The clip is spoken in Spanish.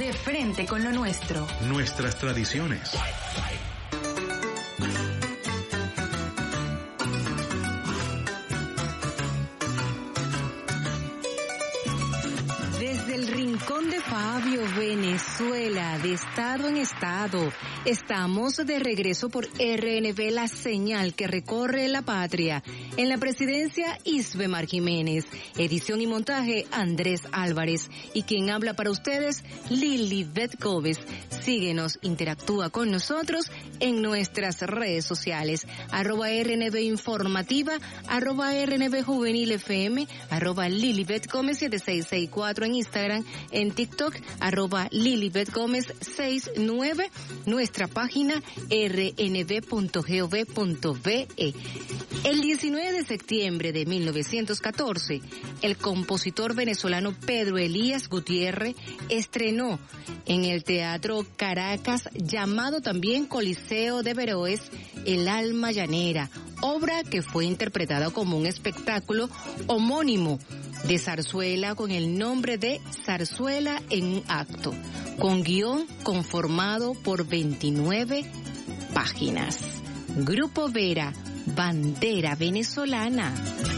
De frente con lo nuestro. Nuestras tradiciones. Desde el rincón de Fabio, Venezuela, de estado en estado, estamos de regreso por RNB, la señal que recorre la patria. En la presidencia, Isbemar Jiménez. Edición y montaje, Andrés Álvarez. Y quien habla para ustedes, Lilibet Gómez. Síguenos, interactúa con nosotros en nuestras redes sociales. @RNB Informativa, @RNB Juvenil FM, @Lilibet Gómez 7664 en Instagram, en TikTok, @Lilibet Gómez 69, nuestra página rnb.gov.be. El 19 de septiembre de 1914, el compositor venezolano Pedro Elías Gutiérrez estrenó en el Teatro Caracas, llamado también Coliseo de Veroes, El alma llanera, obra que fue interpretada como un espectáculo homónimo de zarzuela con el nombre de Zarzuela en un acto, con guión conformado por 29 páginas. Grupo Vera, bandera venezolana.